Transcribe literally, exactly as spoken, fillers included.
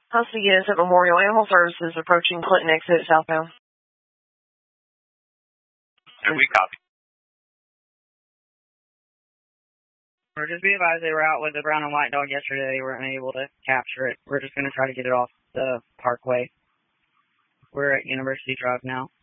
Husky is at Memorial Animal Services approaching Clinton exit southbound. And we copy. Or just be advised they were out with the brown and white dog yesterday. They weren't able to capture it. We're just going to try to get it off the parkway. We're at University Drive now.